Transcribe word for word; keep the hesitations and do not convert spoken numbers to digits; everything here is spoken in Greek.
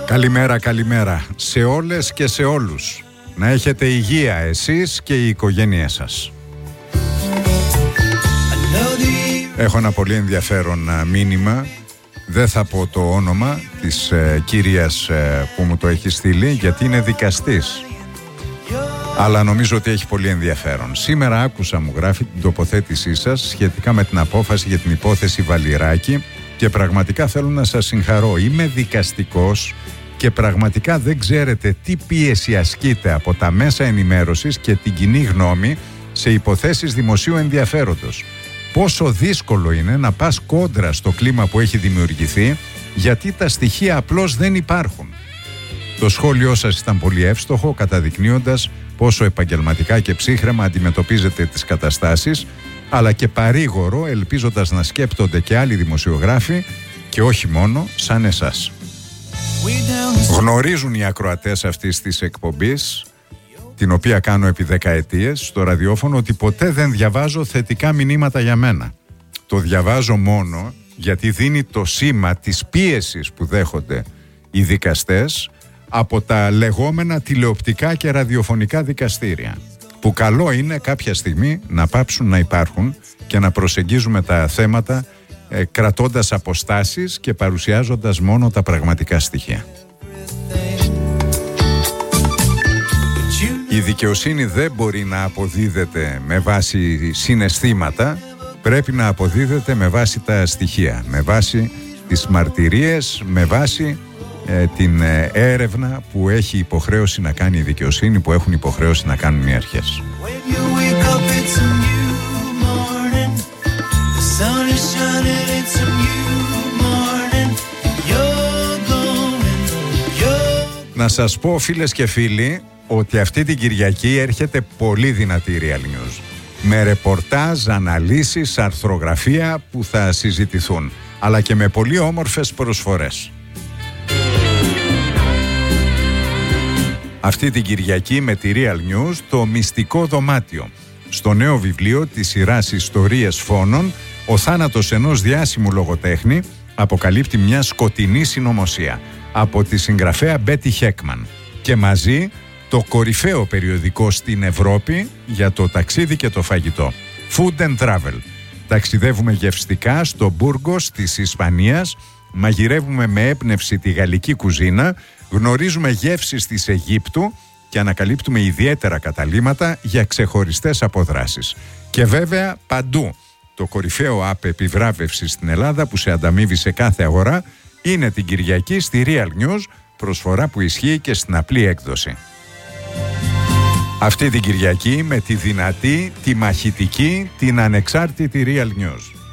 Καλημέρα, καλημέρα σε όλες και σε όλους. Να έχετε υγεία εσείς και οι οικογένειές σας. Έχω ένα πολύ ενδιαφέρον μήνυμα. Δεν θα πω το όνομα της ε, κυρίας ε, που μου το έχει στείλει, γιατί είναι δικαστής. Αλλά νομίζω ότι έχει πολύ ενδιαφέρον. Σήμερα άκουσα, μου γράφει, την τοποθέτησή σας σχετικά με την απόφαση για την υπόθεση Βαλιράκη και πραγματικά θέλω να σας συγχαρώ. Είμαι δικαστικός και πραγματικά δεν ξέρετε τι πίεση ασκείται από τα μέσα ενημέρωσης και την κοινή γνώμη σε υποθέσεις δημοσίου ενδιαφέροντος. Πόσο δύσκολο είναι να πας κόντρα στο κλίμα που έχει δημιουργηθεί, γιατί τα στοιχεία απλώς δεν υπάρχουν. Το σχόλιο σας ήταν πολύ εύστοχο, καταδεικνύοντας πόσο επαγγελματικά και ψύχραιμα αντιμετωπίζετε τις καταστάσεις, αλλά και παρήγορο, ελπίζοντας να σκέπτονται και άλλοι δημοσιογράφοι και όχι μόνο σαν εσάς. Γνωρίζουν οι ακροατές αυτής της εκπομπής, την οποία κάνω επί δεκαετίες στο ραδιόφωνο, ότι ποτέ δεν διαβάζω θετικά μηνύματα για μένα. Το διαβάζω μόνο γιατί δίνει το σήμα της πίεσης που δέχονται οι δικαστές από τα λεγόμενα τηλεοπτικά και ραδιοφωνικά δικαστήρια, που καλό είναι κάποια στιγμή να πάψουν να υπάρχουν και να προσεγγίζουμε τα θέματα ε, κρατώντας αποστάσεις και παρουσιάζοντας μόνο τα πραγματικά στοιχεία. Η δικαιοσύνη δεν μπορεί να αποδίδεται με βάση συναισθήματα, πρέπει να αποδίδεται με βάση τα στοιχεία, με βάση τις μαρτυρίες, με βάση ε, την ε, έρευνα που έχει υποχρέωση να κάνει η δικαιοσύνη, που έχουν υποχρέωση να κάνουν οι αρχές. Να σας πω, φίλες και φίλοι, ότι αυτή την Κυριακή έρχεται πολύ δυνατή Real News, με ρεπορτάζ, αναλύσεις, αρθρογραφία που θα συζητηθούν, αλλά και με πολύ όμορφες προσφορές. Αυτή την Κυριακή με τη Real News το μυστικό δωμάτιο, στο νέο βιβλίο της σειράς Ιστορίες Φόνων, ο θάνατος ενός διάσημου λογοτέχνη αποκαλύπτει μια σκοτεινή συνωμοσία από τη συγγραφέα Μπέτι Χέκμαν, και μαζί το κορυφαίο περιοδικό στην Ευρώπη για το ταξίδι και το φαγητό, Food and Travel. Ταξιδεύουμε γευστικά στο Μπούργος της Ισπανίας, μαγειρεύουμε με έμπνευση τη γαλλική κουζίνα, γνωρίζουμε γεύσεις της Αιγύπτου και ανακαλύπτουμε ιδιαίτερα καταλύματα για ξεχωριστές αποδράσεις. Και βέβαια παντού το κορυφαίο app επιβράβευσης στην Ελλάδα που σε ανταμείβει σε κάθε αγορά είναι την Κυριακή στη Real News, προσφορά που ισχύει και στην απλή έκδοση. Αυτή την Κυριακή με τη δυνατή, τη μαχητική, την ανεξάρτητη Real News.